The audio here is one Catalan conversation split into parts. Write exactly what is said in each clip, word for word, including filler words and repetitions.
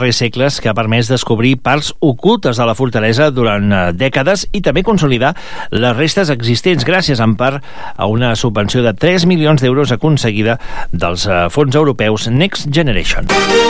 segles que ha permès descobrir parts ocultes de la fortalesa durant dècades i també consolidar les restes existents gràcies en part a una subvenció de tres milions d'euros aconseguida dels fons europeus Next Generation.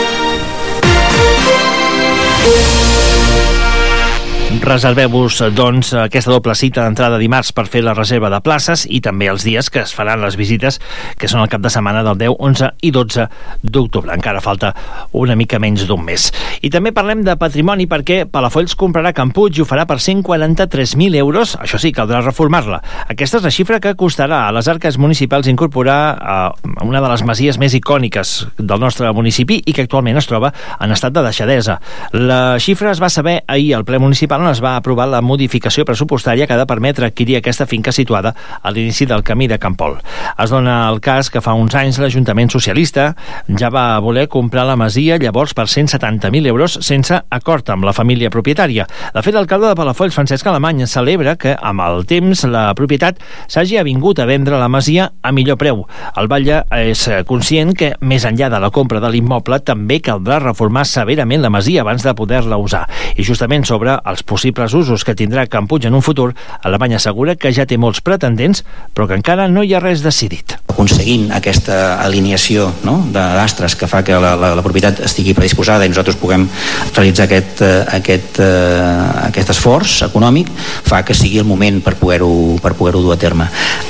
Reserveu-vos, doncs, aquesta doble cita d'entrada dimarts per fer la reserva de places i també els dies que es faran les visites, que són el cap de setmana del deu, onze i dotze d'octubre. Encara falta una mica menys d'un mes. I també parlem de patrimoni perquè Palafolls comprarà Can Puig i ho farà per cent quaranta-tres mil euros. Això sí, caldrà reformar-la. Aquesta és la xifra que costarà a les arques municipals incorporar eh, una de les masies més icòniques del nostre municipi i que actualment es troba en estat de deixadesa. La xifra es va saber ahir al ple municipal on es va aprovar la modificació pressupostària que ha de permetre adquirir aquesta finca situada a l'inici del camí de Can Pol. Es dona el cas que fa uns anys l'Ajuntament Socialista ja va voler comprar la masia llavors per cent setanta mil euros sense acord amb la família propietària. De fet, l'alcalde de Palafolls, Francesc Alemany, celebra que amb el temps la propietat s'hagi avingut a vendre la masia a millor preu. El batlle és conscient que més enllà de la compra de l'immoble també caldrà reformar severament la masia abans de poder-la usar. I justament sobre els possibles usos que tindrà Can Puig en un futur, Alemany assegura que ja té molts pretendents, però que encara no hi ha res decidit. Aconseguint aquesta alineació, no?, d'astres que fa que la, la, la propietat estigui predisposada i nosaltres puguem realitzar aquest, aquest, aquest esforç econòmic, fa que sigui el moment per poder-ho per poder-ho dur a terme.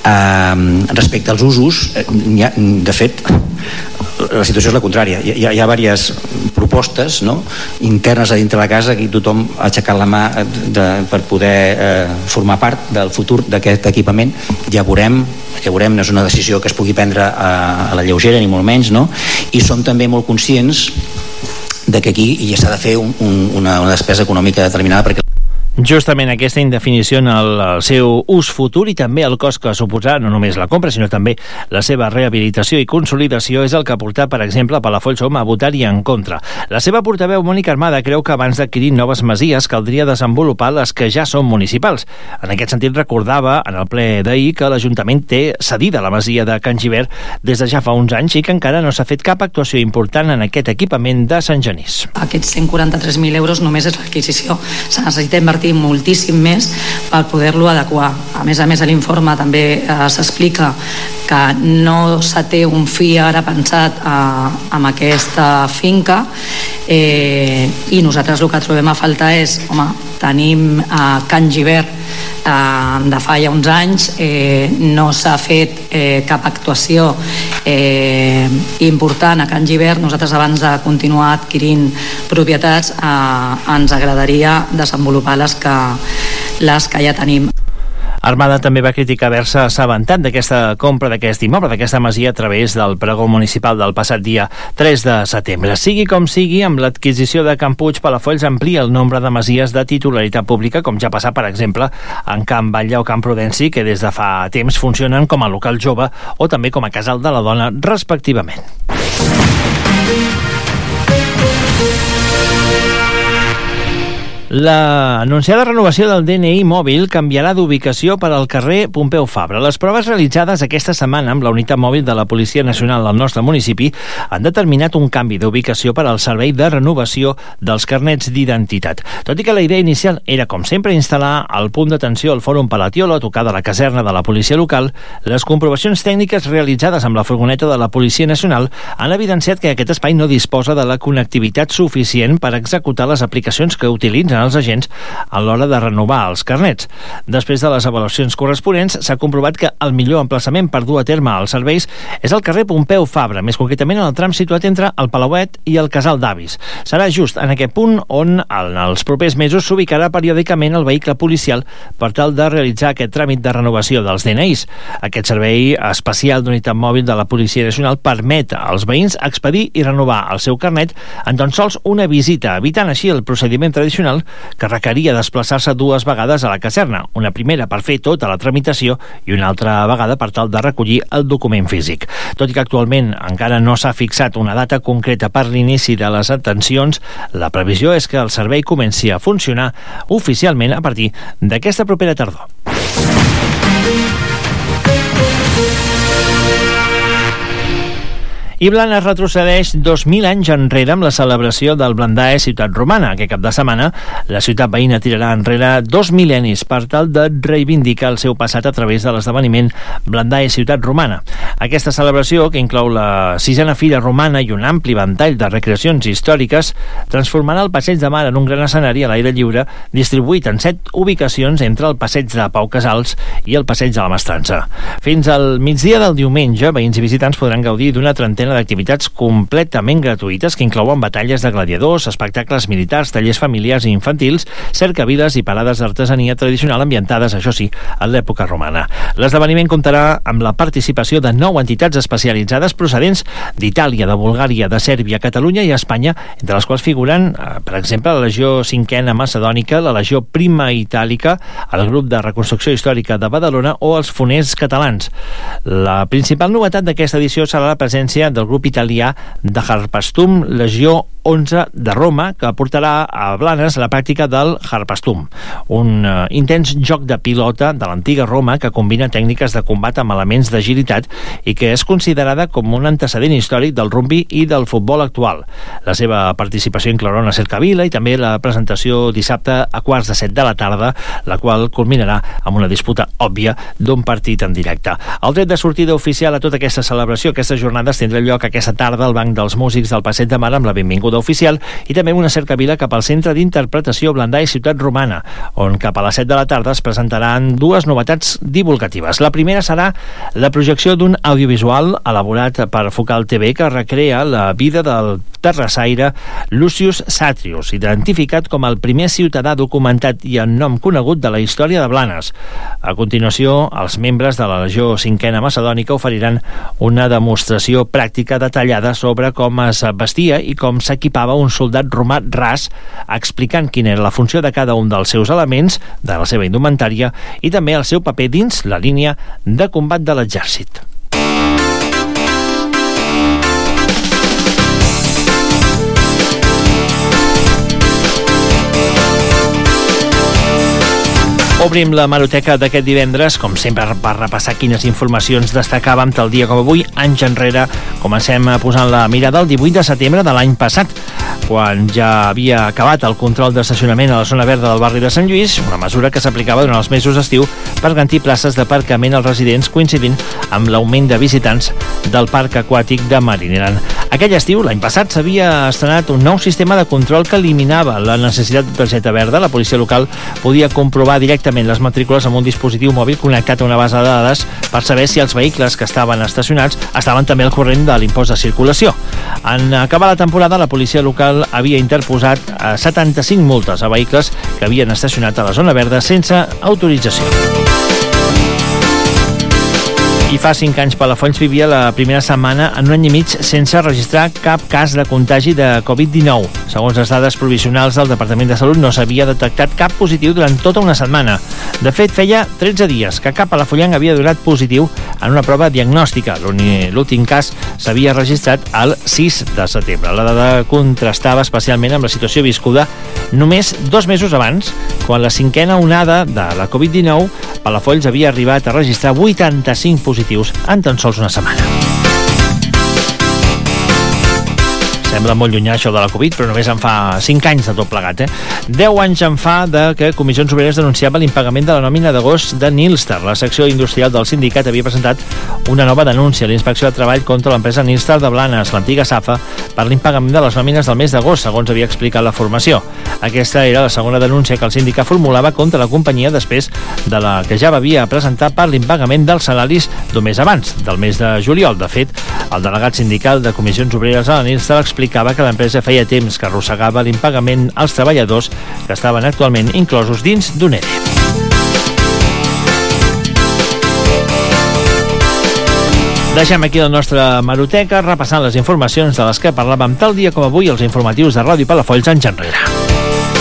Uh, respecte als usos, ha, de fet, la situació és la contrària. Hi ha, hi ha diverses propostes, no?, internes a dintre de la casa, que tothom ha aixecat la mà de, per poder eh, formar part del futur d'aquest equipament. Ja veurem, ja veurem, no és una decisió que es pugui prendre a, a la lleugera, ni molt menys, no? I som també molt conscients de que aquí ja s'ha de fer un, un, una, una despesa econòmica determinada perquè Justament aquesta indefinició en el, el seu ús futur i també el cost que suposarà no només la compra, sinó també la seva rehabilitació i consolidació és el que ha portat, per exemple, a Palafolls Home a votar-hi en contra. La seva portaveu, Mònica Armada, creu que abans d'adquirir noves masies caldria desenvolupar les que ja són municipals. En aquest sentit, recordava en el ple d'ahir que l'Ajuntament té cedida la masia de Can Gibert des de ja fa uns anys i que encara no s'ha fet cap actuació important en aquest equipament de Sant Genís. Aquests cent quaranta-tres mil euros només és l'adquisició. Se necessita invertir moltíssim més per poder-lo adequar. A més a més, a l'informe també eh, s'explica que no se té un fi ara pensat eh, amb aquesta finca eh, i nosaltres el que trobem a faltar és, home, tenim eh, Can Gibert eh, de fa ja uns anys, eh, no s'ha fet eh, cap actuació eh, important a Can Gibert. Nosaltres abans de continuar adquirint propietats eh, ens agradaria desenvolupar les que, les que ja tenim. Armada també va criticar haver-se assabentat d'aquesta compra d'aquest immoble, d'aquesta masia a través del pregó municipal del passat dia tres de setembre. Sigui com sigui, amb l'adquisició de Can Puig, Palafolls amplia el nombre de masies de titularitat pública, com ja passa, per exemple, en Can Batlle o Can Prudenci, que des de fa temps funcionen com a local jove o també com a casal de la dona, respectivament. La anunciada renovació del D N I mòbil canviarà d'ubicació per al carrer Pompeu Fabra. Les proves realitzades aquesta setmana amb la unitat mòbil de la Policia Nacional del nostre municipi han determinat un canvi d'ubicació per al servei de renovació dels carnets d'identitat. Tot i que la idea inicial era, com sempre, instal·lar el punt d'atenció al Fòrum Palatiola a tocar de la caserna de la policia local, les comprovacions tècniques realitzades amb la furgoneta de la Policia Nacional han evidenciat que aquest espai no disposa de la connectivitat suficient per executar les aplicacions que utilitzen els agents a l'hora de renovar els carnets. Després de les avaluacions corresponents, s'ha comprovat que el millor emplaçament per dur a terme els serveis és el carrer Pompeu Fabra, més concretament en el tram situat entre el Palauet i el Casal d'Avis. Serà just en aquest punt on en els propers mesos s'ubicarà periòdicament el vehicle policial per tal de realitzar aquest tràmit de renovació dels D N Is. Aquest servei especial d'unitat mòbil de la Policia Nacional permet als veïns expedir i renovar el seu carnet en tan sols una visita, evitant així el procediment tradicional que requeria desplaçar-se dues vegades a la caserna, una primera per fer tota la tramitació i una altra vegada per tal de recollir el document físic. Tot i que actualment encara no s'ha fixat una data concreta per l'inici de les atencions, la previsió és que el servei comenci a funcionar oficialment a partir d'aquesta propera tardor. I Blanes retrocedeix dos mil anys enrere amb la celebració del Blendae Ciutat Romana. Aquest cap de setmana, la ciutat veïna tirarà enrere dos mil·lennis per tal de reivindicar el seu passat a través de l'esdeveniment Blendae Ciutat Romana. Aquesta celebració, que inclou la sisena Fira Romana i un ampli ventall de recreacions històriques, transformarà el Passeig de Mar en un gran escenari a l'aire lliure, distribuït en set ubicacions entre el Passeig de Pau Casals i el Passeig de la Mestrança. Fins al migdia del diumenge, veïns i visitants podran gaudir d'una trentena d'activitats completament gratuïtes que inclouen batalles de gladiadors, espectacles militars, tallers familiars i infantils, cercaviles i parades d'artesania tradicional ambientades, això sí, en l'època romana. L'esdeveniment comptarà amb la participació de nou entitats especialitzades procedents d'Itàlia, de Bulgària, de Sèrbia, Catalunya i Espanya, entre les quals figuren, per exemple, la Legió Cinquena Macedònica, la Legió Prima Itàlica, el Grup de Reconstrucció Històrica de Badalona o els Foners Catalans. La principal novetat d'aquesta edició serà la presència del grup italià de Harpastum Legió onze de Roma, que portarà a Blanes la pràctica del Harpastum, un uh, intens joc de pilota de l'antiga Roma que combina tècniques de combat amb elements d'agilitat i que és considerada com un antecedent històric del rugbi i del futbol actual. La seva participació inclourà una cercavila i també la presentació dissabte a quarts de set de la tarda, la qual culminarà amb una disputa òbvia d'un partit en directe. El tret de sortida oficial a tota aquesta celebració, aquestes jornades, tindrà lloc aquesta tarda al Banc dels Músics del Passeig de Mar amb la benvinguda oficial i també una cercavila cap al Centre d'Interpretació Blendae Ciutat Romana, on cap a les set de la tarda es presentaran dues novetats divulgatives. La primera serà la projecció d'un audiovisual elaborat per Focal T V que recrea la vida del terrassaire Lucius Satrius, identificat com el primer ciutadà documentat i en nom conegut de la història de Blanes. A continuació, els membres de la Legió Cinquena Macedònica oferiran una demostració pràctica detallada sobre com es vestia i com s'equipava un soldat romà ras, explicant quina era la funció de cada un dels seus elements, de la seva indumentària, i també el seu paper dins la línia de combat de l'exèrcit. Obrim la hemeroteca d'aquest divendres, com sempre, per repassar quines informacions destacàvem tal dia com avui, anys enrere. Comencem posant la mirada al divuit de setembre de l'any passat, quan ja havia acabat el control d'estacionament a la zona verda del barri de Sant Lluís, una mesura que s'aplicava durant els mesos d'estiu per garantir places d'aparcament als residents, coincidint amb l'augment de visitants del parc aquàtic de Marinaran. Aquell estiu, l'any passat, s'havia estrenat un nou sistema de control que eliminava la necessitat de targeta verda. La policia local podia comprovar directament les matrícules amb un dispositiu mòbil connectat a una base de dades per saber si els vehicles que estaven estacionats estaven també al corrent de l'impost de circulació. En acabar la temporada, la policia local havia interposat setanta-cinc multes a vehicles que havien estacionat a la zona verda sense autorització. I fa cinc anys Palafolls vivia la primera setmana en un any i mig sense registrar cap cas de contagi de covid dinou. Segons les dades provisionals del Departament de Salut, no s'havia detectat cap positiu durant tota una setmana. De fet, feia tretze dies que cap palafollenc havia donat positiu en una prova diagnòstica. L'últim cas s'havia registrat el sis de setembre. La dada contrastava especialment amb la situació viscuda només dos mesos abans, quan la cinquena onada de la covid dinou, Palafolls havia arribat a registrar vuitanta-cinc positius en tan sols una setmana. Sembla molt llunyà això de la Covid, però només en fa cinc anys de tot plegat, eh? deu anys en fa de que Comissions Obreres denunciava l'impagament de la nòmina d'agost de Nilstar. La secció industrial del sindicat havia presentat una nova denúncia a l'Inspecció de Treball contra l'empresa Nilstar de Blanes, l'antiga SAFA, per l'impagament de les nòmines del mes d'agost, segons havia explicat la formació. Aquesta era la segona denúncia que el sindicat formulava contra la companyia després de la que ja havia presentat per l'impagament dels salaris d'un mes abans, del mes de juliol. De fet, el delegat sindical de Comissions Obreres a la Nilstar explicava que l'empresa feia temps que arrossegava l'impagament als treballadors que estaven actualment inclosos dins d'un E R E. Deixem aquí la nostra hemeroteca repassant les informacions de les que parlàvem tal dia com avui als informatius de Ràdio Palafolls anys enrere.